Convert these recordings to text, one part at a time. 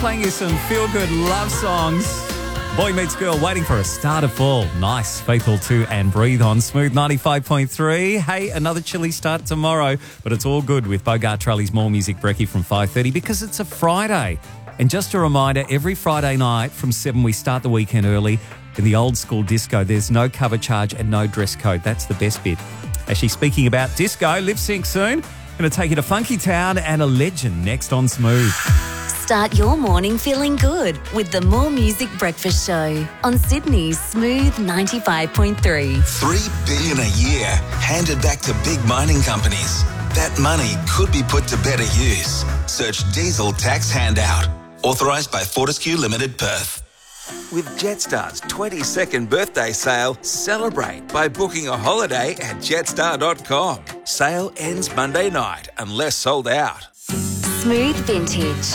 playing you some feel-good love songs. Boy Meets Girl, Waiting for a Star to Fall. Nice. Faithful 2 and Breathe on Smooth 95.3. Hey, another chilly start tomorrow, but it's all good with Bogart Trulli's More Music Brekkie from 5:30 because it's a Friday. And just a reminder, every Friday night from 7 we start the weekend early. In the old school disco, there's no cover charge and no dress code. That's the best bit. Actually, speaking about disco, lip sync soon. Going to take you to Funky Town and a legend next on Smooth. Start your morning feeling good with the More Music Breakfast Show on Sydney's Smooth 95.3. $3 billion a year handed back to big mining companies. That money could be put to better use. Search Diesel Tax Handout. Authorised by Fortescue Limited Perth. With Jetstar's 22nd birthday sale, celebrate by booking a holiday at jetstar.com. Sale ends Monday night unless sold out. Smooth Vintage.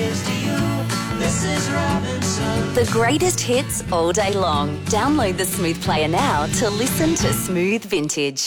The greatest hits all day long. Download the Smooth Player now to listen to Smooth Vintage.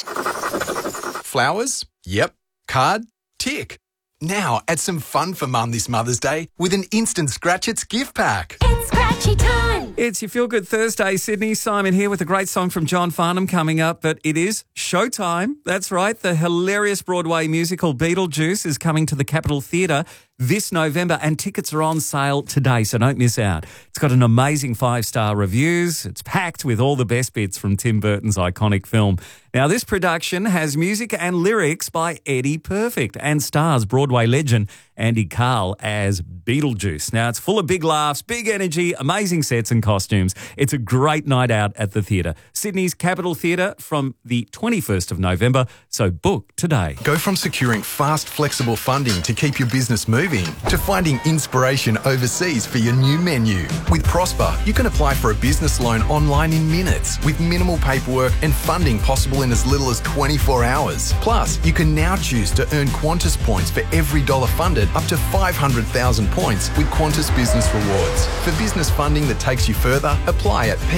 Flowers? Yep. Card? Tick. Now add some fun for Mum this Mother's Day with an instant Scratch It's gift pack. It's scratchy time. It's your Feel Good Thursday, Sydney. Simon here with a great song from John Farnham coming up, but it is showtime. That's right. The hilarious Broadway musical Beetlejuice is coming to the Capitol Theatre this November and tickets are on sale today, so don't miss out. It's got an amazing 5-star reviews. It's packed with all the best bits from Tim Burton's iconic film. Now, this production has music and lyrics by Eddie Perfect and stars Broadway legend Andy Karl as Beetlejuice. Now, it's full of big laughs, big energy, amazing sets and costumes. It's a great night out at the theatre. Sydney's Capitol Theatre from the 21st of November, so book today. Go from securing fast, flexible funding to keep your business moving to finding inspiration overseas for your new menu. With Prosper, you can apply for a business loan online in minutes with minimal paperwork and funding possible in as little as 24 hours. Plus, you can now choose to earn Qantas points for every dollar funded up to 500,000 points with Qantas Business Rewards. For business funding that takes you further, apply at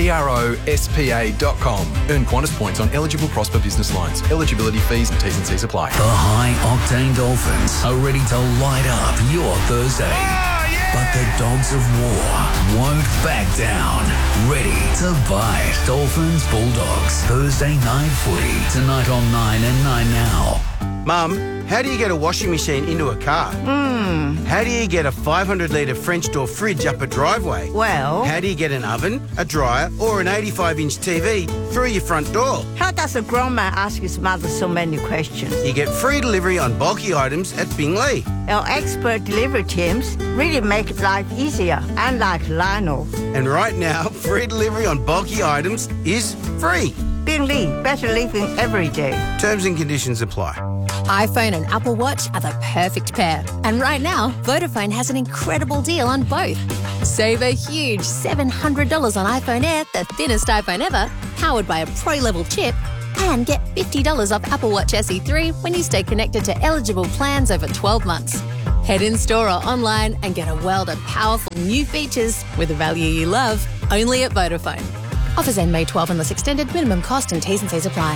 prospa.com. Earn Qantas points on eligible Prosper business loans. Eligibility fees and T's and C's apply. The high-octane Dolphins are ready to light up your Thursday. But the Dogs of War won't back down. Ready to bite. Dolphins Bulldogs. Thursday night footy. Tonight on 9 and 9 now. Mum, how do you get a washing machine into a car? How do you get a 500-litre French door fridge up a driveway? Well, How do you get an oven, a dryer or an 85-inch TV through your front door? how does a grown man ask his mother so many questions? You get free delivery on bulky items at Bingley. Our expert delivery teams really make life easier, unlike Lionel. And right now, free delivery on bulky items is free. Bingley, better living every day. Terms and conditions apply. iPhone and Apple Watch are the perfect pair. And right now, Vodafone has an incredible deal on both. Save a huge $700 on iPhone Air, the thinnest iPhone ever, powered by a pro-level chip, and get $50 off Apple Watch SE 3 when you stay connected to eligible plans over 12 months. Head in store or online and get a world of powerful new features with a value you love, only at Vodafone. Offers end May 12 unless extended. Minimum cost and T's and C's apply.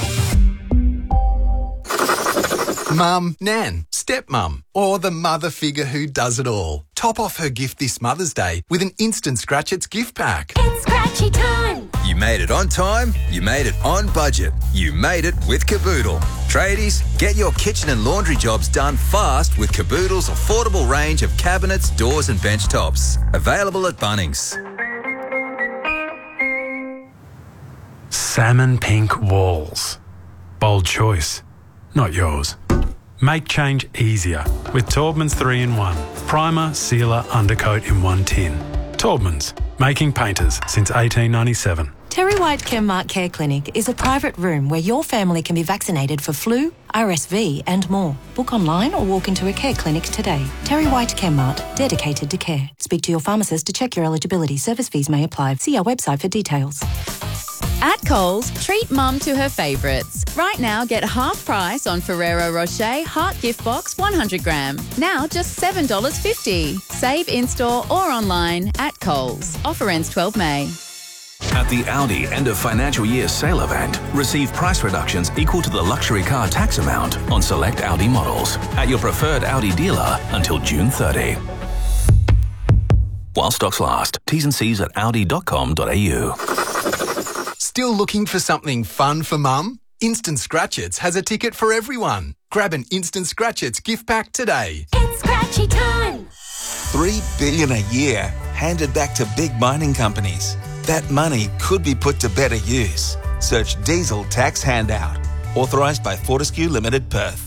Mum, Nan, stepmum, or the mother figure who does it all. Top off her gift this Mother's Day with an instant Scratch It's gift pack. It's scratchy time. You made it on time, you made it on budget, you made it with Caboodle. Tradies, get your kitchen and laundry jobs done fast with Caboodle's affordable range of cabinets, doors and bench tops. Available at Bunnings. Salmon pink walls. Bold choice, not yours. Make change easier with Taubman's 3-in-1. Primer, sealer, undercoat in one tin. Taubman's, making painters since 1897. Terry White Chemmart Care Clinic is a private room where your family can be vaccinated for flu, RSV and more. Book online or walk into a care clinic today. Terry White Chemmart, dedicated to care. Speak to your pharmacist to check your eligibility. Service fees may apply. See our website for details. At Coles, treat Mum to her favourites. Right now, get half price on Ferrero Rocher Heart Gift Box 100 gram. Now just $7.50. Save in-store or online at Coles. Offer ends 12 May. At the Audi end of financial year sale event, receive price reductions equal to the luxury car tax amount on select Audi models at your preferred Audi dealer until June 30. while stocks last. T's and C's at audi.com.au. Still looking for something fun for mum? Instant Scratchits has a ticket for everyone. Grab an Instant Scratchits gift pack today. It's Scratchy time. $3 billion a year handed back to big mining companies. That money could be put to better use. Search Diesel Tax Handout. Authorised by Fortescue Limited Perth.